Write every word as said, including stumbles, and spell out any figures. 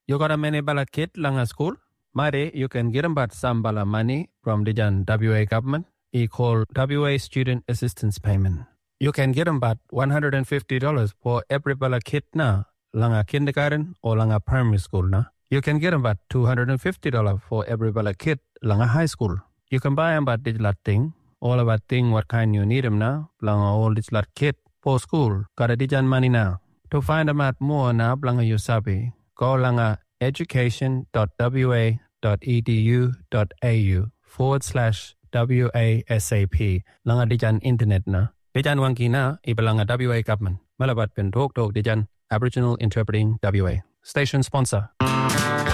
You got a many bala kid langa school? Mare, you can get about some bala money from the Jan W A government. E call W A Student Assistance Payment. You can get about one hundred fifty dollars for every bala kid na langa kindergarten or langa primary school na. You can get about two hundred fifty dollars for every bala kid langa high school. You can buy about this lot thing, all about thing what kind you need them na, langa all this lot kid for school. Got a dijan money now. To find out more na langa you sabi, go langa education.wa.edu.au forward slash WASAP. Langa dijan internet na. Dijan wangi na ibalanga W A government. Malabat pen talk talk dijan Aboriginal Interpreting W A. Station sponsor.